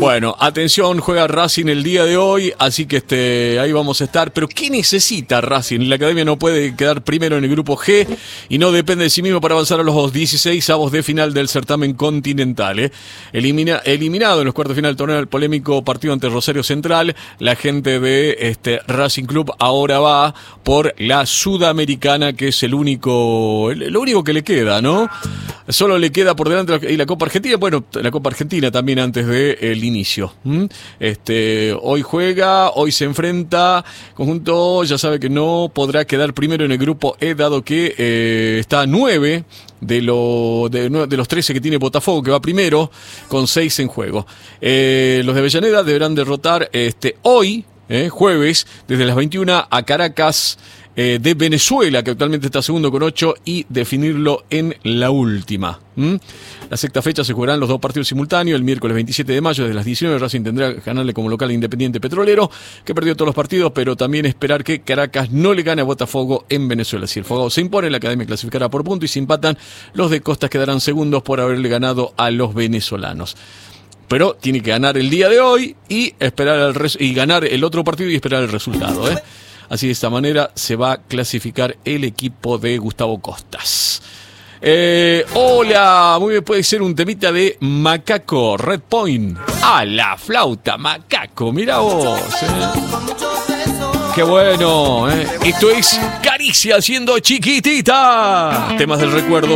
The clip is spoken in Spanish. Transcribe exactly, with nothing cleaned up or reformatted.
Bueno, atención, juega Racing el día de hoy, así que este, ahí vamos a estar. Pero ¿qué necesita Racing? La academia no puede quedar primero en el grupo G y no depende de sí mismo para avanzar a los dieciséis avos de final del certamen continental. ¿eh? Elimina, eliminado en los cuartos de final del torneo el polémico partido ante Rosario Central, la gente de este Racing Club ahora va por la Sudamericana, que es el único, lo único que le queda, ¿no? Solo le queda por delante la, y la Copa Argentina, bueno, la Copa Argentina también antes del inicio. ¿Mm? Este, hoy juega, hoy se enfrenta, conjunto ya sabe que no podrá quedar primero en el grupo E, dado que eh, está a nueve de, lo, de, de los trece que tiene Botafogo, que va primero, con seis en juego. Eh, los de Avellaneda deberán derrotar este, hoy, eh, jueves, desde las veintiuna a Caracas, Eh, de Venezuela, que actualmente está segundo con ocho, y definirlo en la última. ¿Mm? La sexta fecha se jugarán los dos partidos simultáneos. El miércoles veintisiete de mayo, desde las diecinueve, Racing tendrá que ganarle como local a Independiente Petrolero, que perdió todos los partidos, pero también esperar que Caracas no le gane a Botafogo en Venezuela. Si el Fogado se impone, la academia clasificará por punto, y si empatan, los de Costas quedarán segundos por haberle ganado a los venezolanos. Pero tiene que ganar el día de hoy y esperar el res- y ganar el otro partido y esperar el resultado, ¿eh? Así de esta manera se va a clasificar el equipo de Gustavo Costas. Eh, hola, muy bien, puede ser un temita de Macaco, Red Point. A la flauta, Macaco, mira vos. Eh. Qué bueno, ¿eh? Esto es Caricia siendo chiquitita. Temas del recuerdo.